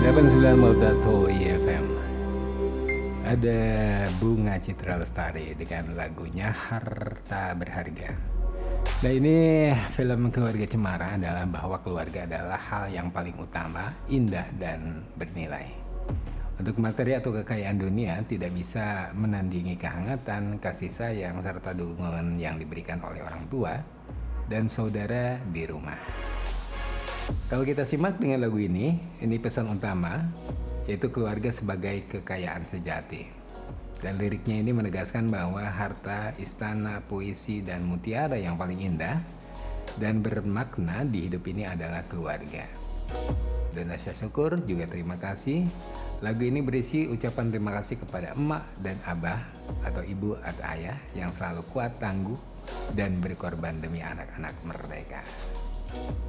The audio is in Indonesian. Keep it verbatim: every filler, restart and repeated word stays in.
sembilan puluh sembilan satu I F M. Ada Bunga Citra Lestari dengan lagunya Harta Berharga. Nah, ini film Keluarga Cemara adalah bahwa keluarga adalah hal yang paling utama, indah dan bernilai. Untuk materi atau kekayaan dunia tidak bisa menandingi kehangatan, kasih sayang, serta dukungan yang diberikan oleh orang tua dan saudara di rumah. Kalau kita simak dengan lagu ini, ini pesan utama, yaitu keluarga sebagai kekayaan sejati. Dan liriknya ini menegaskan bahwa harta, istana, puisi, dan mutiara yang paling indah dan bermakna di hidup ini adalah keluarga. Dan rasa syukur juga terima kasih. Lagu ini berisi ucapan terima kasih kepada emak dan abah atau ibu atau ayah yang selalu kuat, tangguh, dan berkorban demi anak-anak merdeka.